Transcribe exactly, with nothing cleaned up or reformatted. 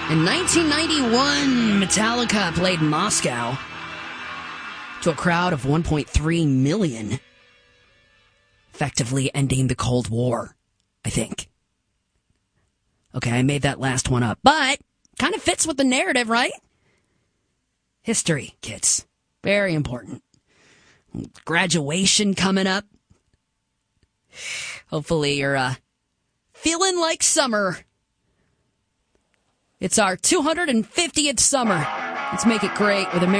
In nineteen ninety-one, Metallica played Moscow to a crowd of one point three million, effectively ending the Cold War, I think. Okay, I made that last one up, but kind of fits with the narrative, right? History, kids. Very important. Graduation coming up. Hopefully you're uh, feeling like summer. It's our two hundred fiftieth summer. Let's make it great with America.